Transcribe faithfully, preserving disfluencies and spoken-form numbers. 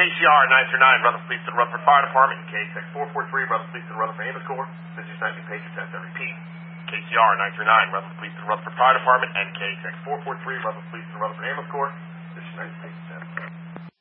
C R nine three nine, Rutherford Police to the Rutherford Fire Department, and K X X four four three, Rutherford Police to the Rutherford Ambulance Corps. This is ninety pager test. I repeat. K C R nine three nine, Rutherford Police to the Rutherford Fire Department, and K X X four four three, Rutherford Police to the Rutherford Ambulance Corps. This is ninety pager test.